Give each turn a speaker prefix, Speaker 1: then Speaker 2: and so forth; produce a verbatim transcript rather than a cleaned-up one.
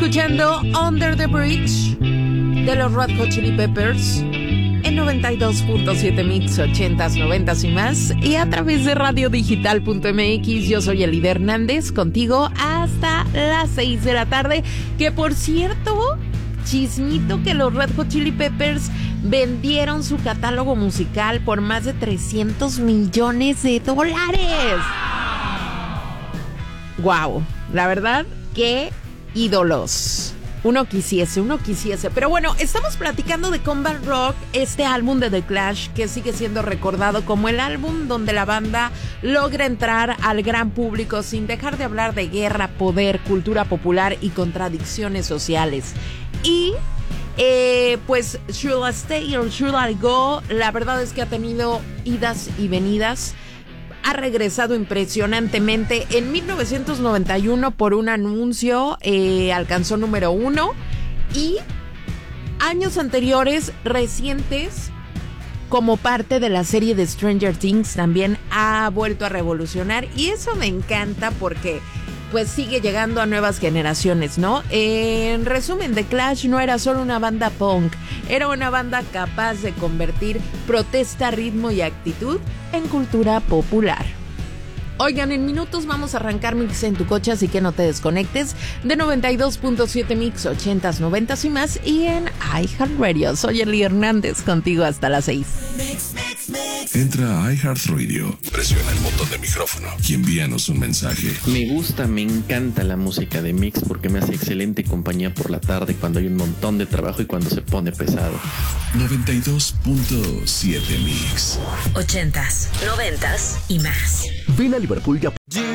Speaker 1: escuchando Under the Bridge de los Red Hot Chili Peppers en noventa y dos punto siete Mix, ochentas, noventas y más, y a través de radio digital punto m x. Yo soy Elida Hernández, contigo hasta las seis de la tarde. Que por cierto, chismito, que los Red Hot Chili Peppers vendieron su catálogo musical por más de trescientos millones de dólares. Wow, la verdad, qué ídolos. Uno quisiese, uno quisiese. Pero bueno, estamos platicando de Combat Rock, este álbum de The Clash que sigue siendo recordado como el álbum donde la banda logra entrar al gran público sin dejar de hablar de guerra, poder, cultura popular y contradicciones sociales. Y eh, pues Should I Stay or Should I Go, la verdad es que ha tenido idas y venidas. Ha regresado impresionantemente. En mil novecientos noventa y uno por un anuncio eh, alcanzó número uno, y años anteriores, recientes, como parte de la serie de Stranger Things, también ha vuelto a revolucionar, y eso me encanta porque pues sigue llegando a nuevas generaciones, ¿no? En resumen, The Clash no era solo una banda punk, era una banda capaz de convertir protesta, ritmo y actitud en cultura popular. Oigan, en minutos vamos a arrancar Mix en tu coche, así que no te desconectes de noventa y dos punto siete Mix, ochentas, noventas y más, y en iHeartRadio. Soy Eli Hernández, contigo hasta las seis.
Speaker 2: Mix, mix, mix. Entra a iHeartRadio, presiona el botón de micrófono y envíanos un mensaje.
Speaker 3: Me gusta, me encanta la música de Mix porque me hace excelente compañía por la tarde cuando hay un montón de trabajo y cuando se pone pesado.
Speaker 2: noventa y dos punto siete Mix.
Speaker 4: Ochentas, noventas y más.
Speaker 5: Ven a Liverpool y